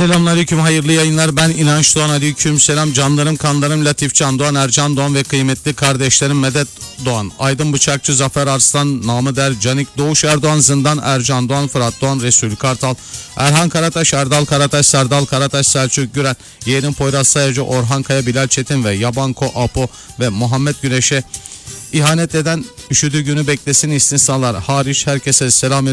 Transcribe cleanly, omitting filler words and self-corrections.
Selamünaleyküm, hayırlı yayınlar. Ben İnanç Doğan, aleyküm selam. Canlarım, kanlarım, Latif Can Doğan, Ercan Doğan ve kıymetli kardeşlerim Medet Doğan, Aydın Bıçakçı, Zafer Arslan, Namı Der, Canik, Doğuş Erdoğan, Zindan, Ercan Doğan, Fırat Doğan, Resul Kartal, Erhan Karataş, Erdal Karataş, Serdal Karataş, Selçuk Güren, Yeğenim Poyraz Sayacı, Orhan Kaya, Bilal Çetin ve Yabanko Apo ve Muhammed Güneş'e ihanet eden, üşüdüğü günü beklesin istisnalar hariç herkese selam ediyorum.